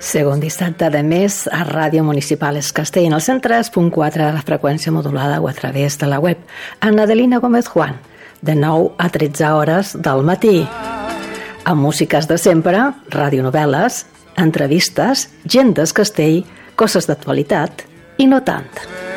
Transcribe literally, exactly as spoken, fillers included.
Segon dissabte de mes a Ràdio Municipal Es Castell en el cent tres punt quatre de la freqüència modulada o a través de la web. Ana Adelina Gómez Juan, de nou a tretze hores del matí. Amb músiques de sempre, radionovel·les, entrevistes, gent d'Es Castell, coses d'actualitat i no tant.